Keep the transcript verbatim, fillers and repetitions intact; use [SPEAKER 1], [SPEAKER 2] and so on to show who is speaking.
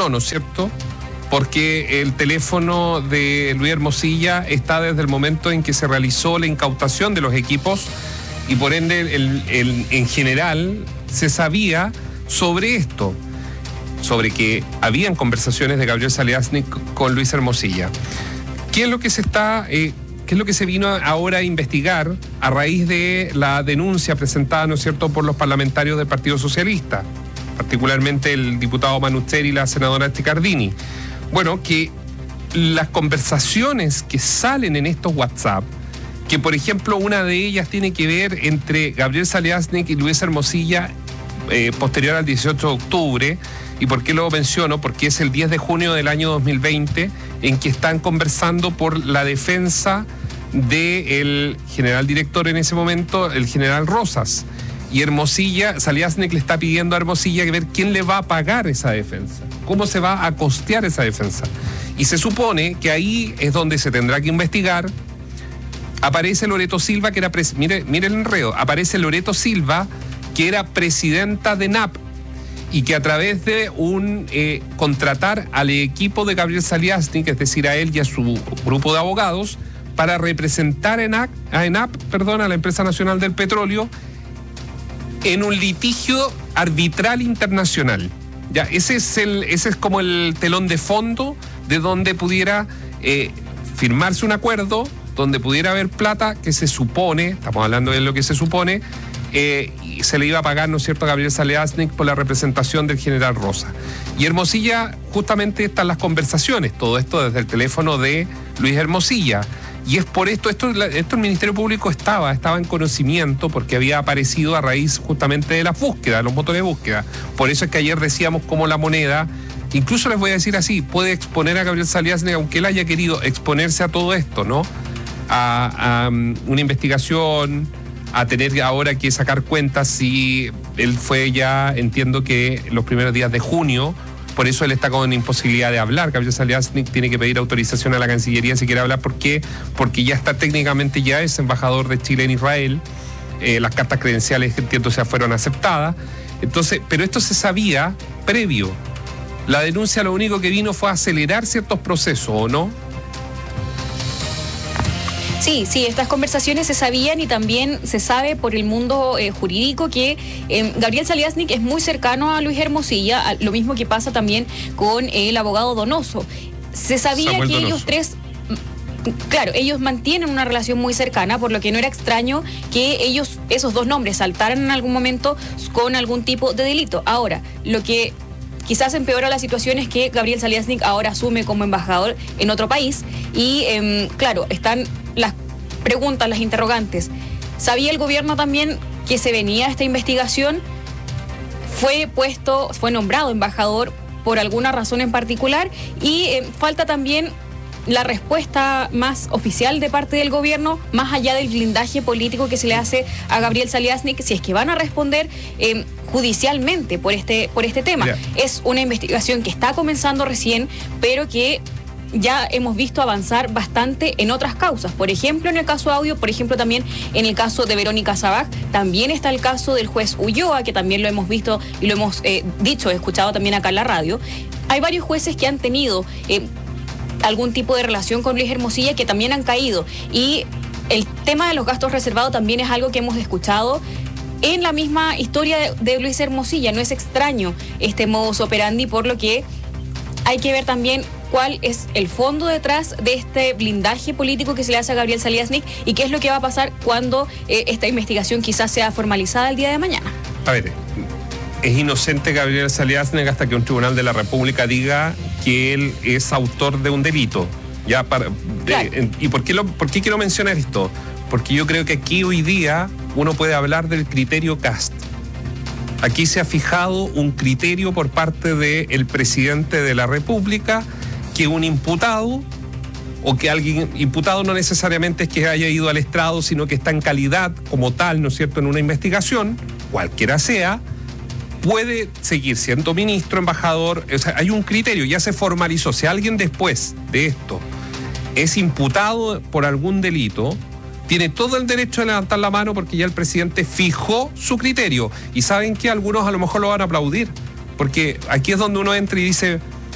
[SPEAKER 1] no, ¿no es cierto? Porque el teléfono de Luis Hermosilla está desde el momento en que se realizó la incautación de los equipos y por ende el, el, en general se sabía sobre esto, sobre que habían conversaciones de Gabriel Saliasnik con Luis Hermosilla. ¿Qué es lo que se está, eh, qué es lo que se vino ahora a investigar a raíz de la denuncia presentada, ¿no es cierto?, por los parlamentarios del Partido Socialista, particularmente el diputado Manuzeri y la senadora Esticardini? Bueno, que las conversaciones que salen en estos WhatsApp, que por ejemplo una de ellas tiene que ver entre Gabriel Saliasnik y Luis Hermosilla eh, posterior al dieciocho de octubre, ¿y por qué lo menciono? Porque es el diez de junio del año dos mil veinte en que están conversando por la defensa del general director en ese momento, el general Rosas. Y Hermosilla, Saliasnik le está pidiendo a Hermosilla que ver quién le va a pagar esa defensa, cómo se va a costear esa defensa. Y se supone que ahí es donde se tendrá que investigar. Aparece Loreto Silva, que era, pres- mire, mire el enredo, aparece Loreto Silva, que era presidenta de N A P, y que a través de un eh, contratar al equipo de Gabriel Saliasnik, es decir, a él y a su grupo de abogados, para representar a ENAP, a ENAP, perdón, a la Empresa Nacional del Petróleo, en un litigio arbitral internacional. Ya, ese es el, ese es como el telón de fondo de donde pudiera eh, firmarse un acuerdo, donde pudiera haber plata que se supone, estamos hablando de lo que se supone, eh, y se le iba a pagar, ¿no es cierto?, a Gabriel Saliasnik por la representación del general Rosa. Y Hermosilla, justamente están las conversaciones, todo esto desde el teléfono de Luis Hermosilla. Y es por esto, esto, esto el Ministerio Público estaba, estaba en conocimiento porque había aparecido a raíz justamente de las búsquedas, los motores de búsqueda. Por eso es que ayer decíamos cómo la moneda, incluso les voy a decir así, puede exponer a Gabriel Saliasnik, aunque él haya querido exponerse a todo esto, ¿no? A, a um, una investigación, a tener ahora que sacar cuentas si él fue ya, entiendo que los primeros días de junio. Por eso él está con imposibilidad de hablar. Gabriel Saliasnik tiene que pedir autorización a la Cancillería si quiere hablar. ¿Por qué? Porque ya está técnicamente, ya es embajador de Chile en Israel. Eh, las cartas credenciales, entiendo, ya fueron aceptadas. Entonces, pero esto se sabía previo. La denuncia lo único que vino fue a acelerar ciertos procesos, ¿o no?
[SPEAKER 2] Sí, sí, estas conversaciones se sabían y también se sabe por el mundo eh, jurídico que eh, Gabriel Saliasnik es muy cercano a Luis Hermosilla, a, lo mismo que pasa también con eh, el abogado Donoso. Se sabía
[SPEAKER 1] Samuel
[SPEAKER 2] que
[SPEAKER 1] Donoso.
[SPEAKER 2] ellos tres, claro, ellos mantienen una relación muy cercana, por lo que no era extraño que ellos, esos dos nombres, saltaran en algún momento con algún tipo de delito. Ahora, lo que quizás empeora la situación es que Gabriel Saliasnik ahora asume como embajador en otro país y, eh, claro, están las preguntas, las interrogantes. ¿Sabía el gobierno también que se venía esta investigación? ¿Fue puesto, fue nombrado embajador por alguna razón en particular? Y eh, falta también la respuesta más oficial de parte del gobierno, más allá del blindaje político que se le hace a Gabriel Saliasnik, si es que van a responder eh, judicialmente por este, por este tema. Yeah. Es una investigación que está comenzando recién, pero que ya hemos visto avanzar bastante en otras causas. Por ejemplo, en el caso Audio, por ejemplo, también en el caso de Verónica Sabaj, también está el caso del juez Ulloa, que también lo hemos visto y lo hemos eh, dicho, escuchado también acá en la radio. Hay varios jueces que han tenido eh, algún tipo de relación con Luis Hermosilla que también han caído. Y el tema de los gastos reservados también es algo que hemos escuchado en la misma historia de, de Luis Hermosilla. No es extraño este modus operandi, por lo que hay que ver también cuál es el fondo detrás de este blindaje político que se le hace a Gabriel Saliasnik y qué es lo que va a pasar cuando eh, esta investigación quizás sea formalizada el día de mañana.
[SPEAKER 1] A ver, es inocente Gabriel Saliasnik hasta que un tribunal de la República diga que él es autor de un delito. Ya para,
[SPEAKER 2] claro.
[SPEAKER 1] de, ¿Y por qué, lo, por qué quiero mencionar esto? Porque yo creo que aquí hoy día uno puede hablar del criterio Kast. Aquí se ha fijado un criterio por parte del presidente de la República que un imputado, o que alguien imputado no necesariamente es que haya ido al estrado, sino que está en calidad como tal, ¿no es cierto?, en una investigación, cualquiera sea, puede seguir siendo ministro, embajador. O sea, hay un criterio, ya se formalizó. Si alguien después de esto es imputado por algún delito, tiene todo el derecho de levantar la mano porque ya el presidente fijó su criterio. Y saben que algunos a lo mejor lo van a aplaudir, porque aquí es donde uno entra y dice,